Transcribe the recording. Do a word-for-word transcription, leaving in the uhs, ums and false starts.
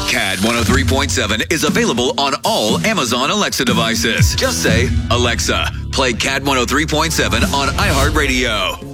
CAD one oh three point seven is available on all Amazon Alexa devices. Just say, Alexa, play CAD one oh three point seven on iHeartRadio.